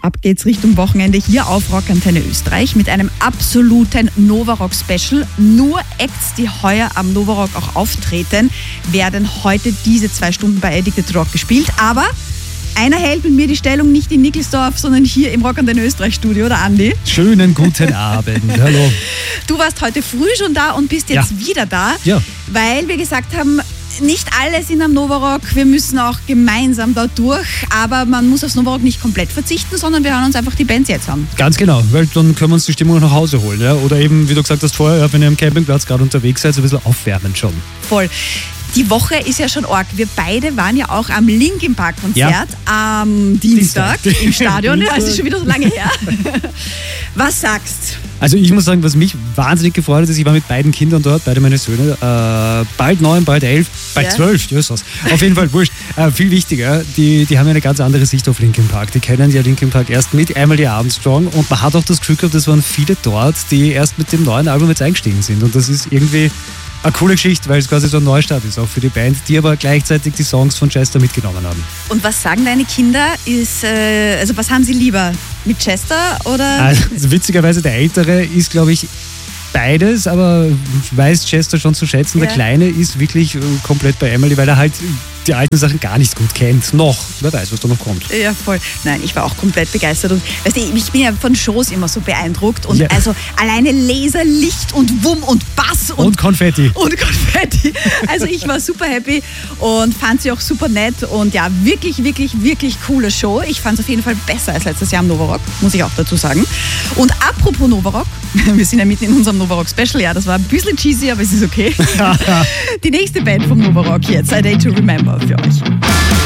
Ab geht's Richtung Wochenende hier auf Rock Antenne Österreich mit einem absoluten Nova-Rock-Special. Nur Acts, die heuer am Nova-Rock auch auftreten, werden heute diese 2 Stunden bei Addicted Rock gespielt. Aber einer hält mit mir die Stellung nicht in Nickelsdorf, sondern hier im Rock Antenne Österreich Studio, oder Andi? Schönen guten Abend, hallo. Du warst heute früh schon da und bist jetzt wieder da, weil wir gesagt haben, nicht alle sind am Nova-Rock, wir müssen auch gemeinsam da durch, aber man muss aufs Nova-Rock nicht komplett verzichten, sondern wir hören uns einfach die Bands jetzt an. Ganz genau, weil dann können wir uns die Stimmung nach Hause holen. Ja? Oder eben, wie du gesagt hast vorher, wenn ihr am Campingplatz gerade unterwegs seid, so ein bisschen aufwärmen schon. Voll. Die Woche ist ja schon arg. Wir beide waren ja auch am Linkin Park Konzert am Dienstag im Stadion. Ja, es ist schon wieder so lange her. Was sagst? Also ich muss sagen, was mich wahnsinnig gefreut hat, ist, ich war mit beiden Kindern dort, beide meine Söhne, bald 9, bald 11, bald 12, Jesus. Auf jeden Fall wurscht. Viel wichtiger, die haben ja eine ganz andere Sicht auf Linkin Park. Die kennen ja Linkin Park erst mit einmal die Armstrong und man hat auch das Gefühl gehabt, es waren viele dort, die erst mit dem neuen Album jetzt eingestiegen sind. Und das ist irgendwie eine coole Geschichte, weil es quasi so ein Neustart ist, auch für die Band, die aber gleichzeitig die Songs von Chester mitgenommen haben. Und was sagen deine Kinder? Also was haben sie lieber? Mit Chester oder? Also witzigerweise der Ältere ist, glaube ich, beides, aber weiß Chester schon zu schätzen. Der Kleine ist wirklich komplett bei Emily, weil er halt die alten Sachen gar nicht gut kennt. Noch. Wer weiß, was da noch kommt. Ja, voll. Nein, ich war auch komplett begeistert. Und weißt du, ich bin ja von Shows immer so beeindruckt. Und also alleine Laser, Licht und Wumm und Bass. Und Konfetti. Und Konfetti. Also ich war super happy und fand sie auch super nett. Und ja, wirklich, wirklich, wirklich coole Show. Ich fand es auf jeden Fall besser als letztes Jahr am Nova-Rock, muss ich auch dazu sagen. Und apropos Nova-Rock, wir sind ja mitten in unserem Nova-Rock-Special. Ja, das war ein bisschen cheesy, aber es ist okay. Die nächste Band vom Nova-Rock jetzt, A Day to Remember für euch.